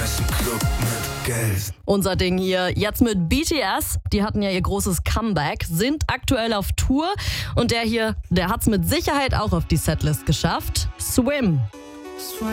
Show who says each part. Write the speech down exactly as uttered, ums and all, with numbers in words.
Speaker 1: Fresh im Club mit Geld.
Speaker 2: Unser Ding hier jetzt mit B T S. Die hatten ja ihr großes Comeback, sind aktuell auf Tour. Und der hier, der hat's mit Sicherheit auch auf die Setlist geschafft. Swim.